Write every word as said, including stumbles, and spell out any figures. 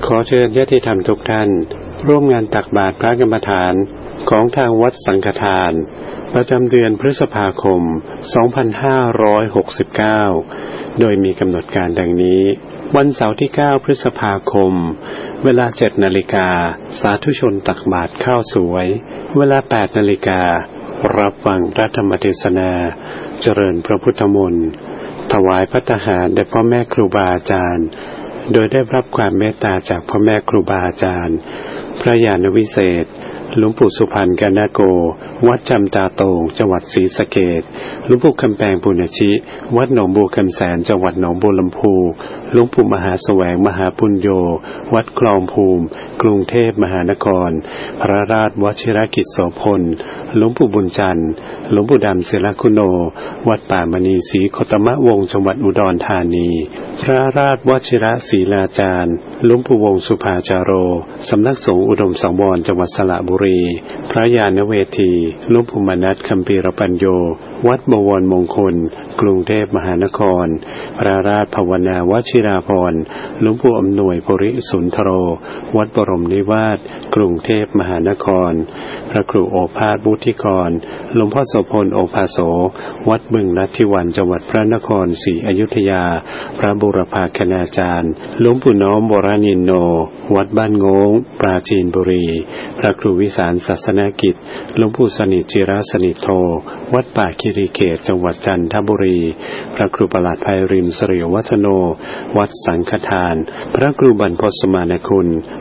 ขอเชิญญาติธรรมทุกท่านร่วมงานตักบาตรพระกรรมฐานของทางวัดสังฆทานประจำเดือนพฤษภาคม สองพันห้าร้อยหกสิบเก้า โดยมีกำหนดการดังนี้วันเสาร์ที่ เก้า พฤษภาคมเวลา เจ็ด นาฬิกาสาธุชนตักบาตรข้าวสวยเวลา แปด นาฬิการับฟังพระธรรมเทศนาเจริญพระพุทธมนต์ถวายภัตตาหารแด่พ่อแม่ครูบาอาจารย์โดยได้รับความเมตตาจากพ่อแม่ครูบาอาจารย์พระญาณวิเศษหลวงปู่สุพรรณกานาโกวัดจำตาโตงจังหวัดศรีสะเกษหลวงปู่คำแปงปุณชิวัดหนองบัวคำแสนจังหวัดหนองบัวลำพูหลวงปู่มหาแสวงมหาปุญโญวัดคลองภูมิกรุงเทพมหานครพระราชวชิรกิจโสพลหลวงปู่บุญจันทร์หลวงปู่ดำศิลคุโนวัดป่ามณีศรีโคตมะวงศ์จังหวัดอุดรธานีพระราชวชิรศรีลาจารย์หลวงปู่วงศ์สุภาจาโรสำนักสงฆ์อุดมสังวรจังหวัดสระบุรีพระญาณเวทีหลวงปู่มนัสคัมภีรปัญโยวัดบวรมงคลกรุงเทพมหานครพระราชภาวนาวชิราภรณ์หลวงปู่อำนวยปริสุนทโรวัดบรมนิวาสกรุงเทพมหานครพระครูโอภาสวุฒิกรหลวงพ่อโสพลโอภาโสวัดบึงลัทธิวันจังหวัดพระนครศรีอยุธยาพระบุรพาคณาจารย์หลวงปู่น้อมวรนินโนวัดบ้านโง้งปราจีนบุรีพระครูวิสารศาสนกิจหลวงปู่สนิทจิรสนิทโธวัดป่าคิริเขตจังหวัดจันทบุรีพระครูประหลัดไพรินทร์สิริวัฒโนวัดสังฆทานพระครูบรรพตสมานคุณ